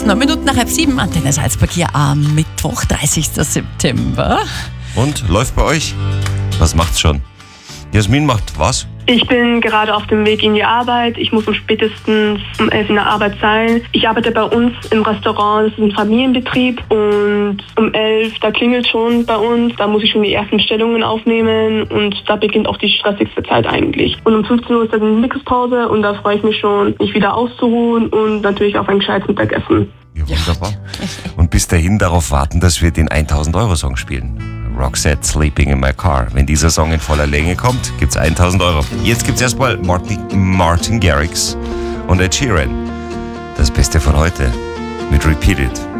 ist 9 Minuten nach 6:30. Antenne Salzburg hier am Mittwoch, 30. September. Und, läuft bei euch? Was macht's schon? Jasmin macht was? Ich bin gerade auf dem Weg in die Arbeit. Ich muss spätestens um 11 in der Arbeit sein. Ich arbeite bei uns im Restaurant. Das ist ein Familienbetrieb. Und um 11, da klingelt schon bei uns. Da muss ich schon die ersten Bestellungen aufnehmen. Und da beginnt auch die stressigste Zeit eigentlich. Und um 15 Uhr ist dann die Mittagspause. Und da freue ich mich schon, mich wieder auszuruhen und natürlich auf ein gescheites Mittagessen. Ja, wunderbar. Und bis dahin darauf warten, dass wir den 1000-Euro-Song spielen. Roxette, Sleeping in My Car. Wenn dieser Song in voller Länge kommt, gibt's 1000 Euro. Jetzt gibt's erstmal Martin Garrix und Ed Sheeran. Das Beste von heute mit Repeat It.